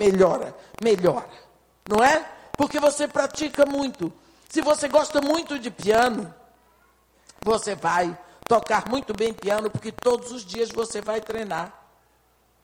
melhora. Não é? Porque você pratica muito. Se você gosta muito de piano, você vai tocar muito bem piano, porque todos os dias você vai treinar.